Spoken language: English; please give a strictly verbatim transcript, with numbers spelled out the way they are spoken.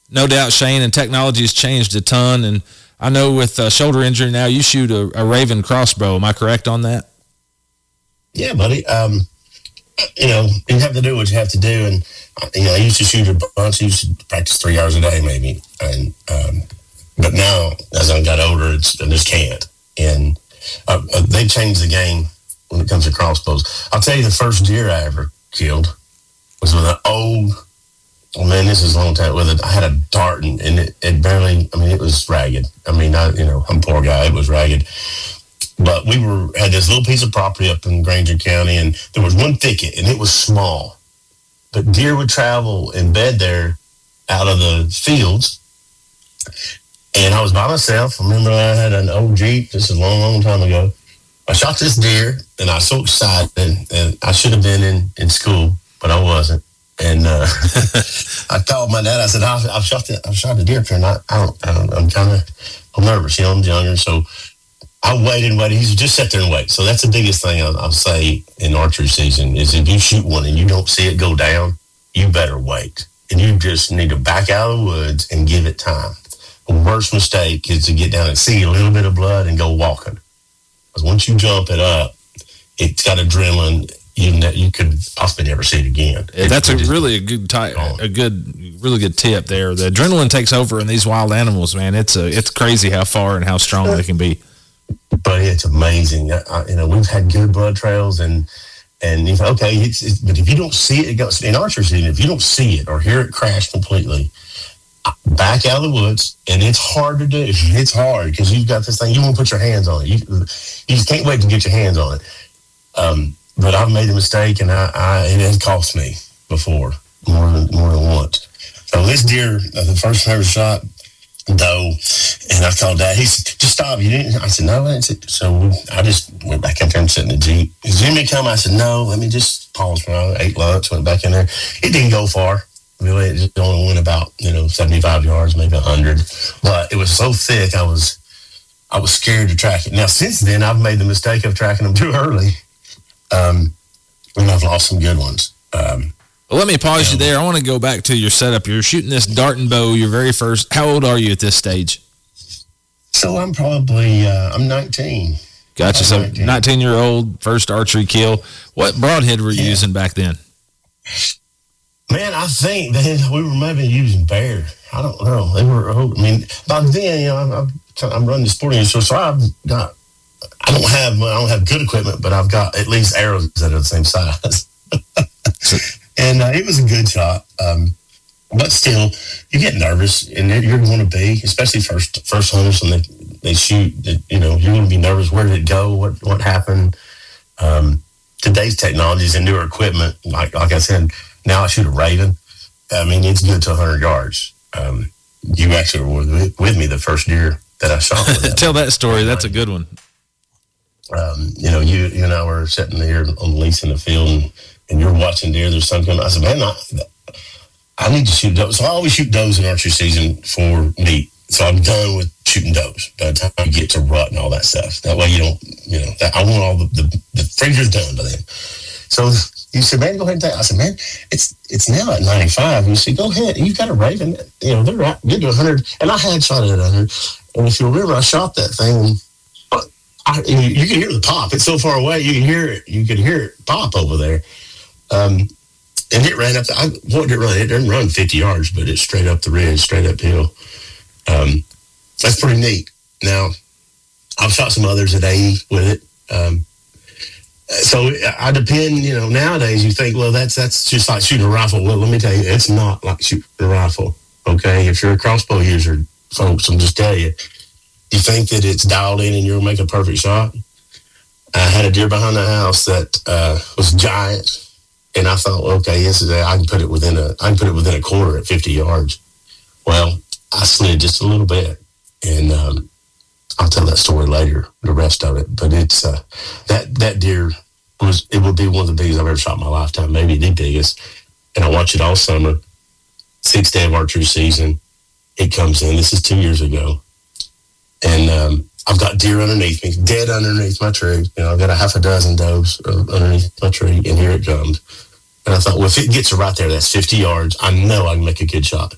No doubt, Shane, and technology has changed a ton. And I know with uh, shoulder injury now, you shoot a, a Raven crossbow. Am I correct on that? Yeah, buddy. Um, you know, you have to do what you have to do. And, you know, I used to shoot a bunch. I used to practice three hours a day, maybe. And um, But now, as I got older, it's, I just can't. And uh, uh, they changed the game when it comes to crossbows. I'll tell you, the first deer I ever killed was with an old, oh man, this is a long time, with it. I had a dart, and, and it, it barely, I mean, it was ragged. I mean, I, you know, I'm a poor guy, it was ragged. But we were had this little piece of property up in Granger County, and there was one thicket, and it was small. But deer would travel and bed there out of the fields. And I was by myself. I remember I had an old Jeep. This is a long, long time ago. I shot this deer, and I was so excited. And, and I should have been in, in school, but I wasn't. And uh, I called my dad. I said, I've, I've shot the I've shot the deer up here, and I, I don't, I don't, I'm kind of I'm nervous. You know, I'm younger, so I waited and waited. He said, just sit there and wait. So that's the biggest thing I'll, I'll say in archery season is if you shoot one and you don't see it go down, you better wait. And you just need to back out of the woods and give it time. The worst mistake is to get down and see a little bit of blood and go walking. Because once you jump it up, it's got adrenaline. You ne- you could possibly never see it again. Yeah, that's a really a good type, a good, really good tip there. The adrenaline takes over in these wild animals, man. It's a, it's crazy how far and how strong they can be. But it's amazing. I, you know, we've had good blood trails, and and if, okay, it's, it's, but if you don't see it, it goes in archery season. If you don't see it or hear it crash completely, back out of the woods, and it's hard to do. It's hard because you've got this thing. You won't put your hands on it. You you just can't wait to get your hands on it. Um, but I've made a mistake, and I, I it has cost me before more than more than once. So this deer, the first time I ever shot, doe, and I called Dad. He said, just stop. You didn't? I said, no, that's it. So I just went back up there and sat in the Jeep. He said, Jimmy, come. I said, no, let me just pause for I ate lunch, went back in there. It didn't go far. Really, it just only went about, you know, seventy-five yards, maybe one hundred. But it was so thick, I was I was scared to track it. Now, since then, I've made the mistake of tracking them too early. Um, and I've lost some good ones. Um, well, let me pause you there. I want to go back to your setup. You're shooting this dart and bow, your very first. How old are you at this stage? So I'm probably, uh, I'm nineteen. Gotcha. So nineteen-year-old, first archery kill. What broadhead were you yeah. using back then? Man, I think then we were maybe using Bear. I don't know. They were, I mean, by then, you know, I'm, I'm, I'm running the sporting store, so I've got, I don't have, I don't have good equipment, but I've got at least arrows that are the same size. And uh, it was a good shot. Um, but still, you get nervous, and you're going to be, especially first first hunters when they, they shoot, you know, you're going to be nervous. Where did it go? What what happened? Um, today's technologies and newer equipment, like like I said, now I shoot a Raven. I mean, it's good to one hundred yards. Um, you actually were with, with me the first deer that I shot. With that Tell that story. That's a good one. Um, you know, you you and I were sitting there on the lease in the field, and, and you're watching deer. There's sun coming. I said, man, I, I need to shoot does. So I always shoot does in archery season for meat. So I'm done with shooting does by the time you get to rut and all that stuff. That way you don't, you know, that, I want all the, the, the fingers done by then. So you said, man, go ahead and take it. I said, man, it's it's now at ninety-five. And you said, go ahead. You've got a Raven. You know, they're at, get to one hundred. And I had shot it at one hundred. And if you remember, I shot that thing. But I, you, you can hear the pop. It's so far away. You can hear it. You can hear it pop over there. Um, and it ran up. The, I wanted to run. It didn't run fifty yards, but it's straight up the ridge, straight uphill. Um, that's pretty neat. Now, I've shot some others at A E with it. Um, so I depend, you know, nowadays you think, well, that's that's just like shooting a rifle. Well, let me tell you, it's not like shooting a rifle, okay? If you're a crossbow user, folks, I'm just telling you, you think that it's dialed in and you'll make a perfect shot. I had a deer behind the house that uh, was giant, and I thought, okay, yes, I can put it within a, I can put it within a quarter at fifty yards. Well, I slid just a little bit, and um, I'll tell that story later, the rest of it. But it's uh, that that deer was it would be one of the biggest I've ever shot in my lifetime, maybe the biggest. And I watch it all summer. Sixth day of archery season, it comes in. This is two years ago, and um, I've got deer underneath me, dead underneath my tree. You know, I've got a half a dozen does underneath my tree, and here it comes. And I thought, well, if it gets right there, that's fifty yards. I know I can make a good shot.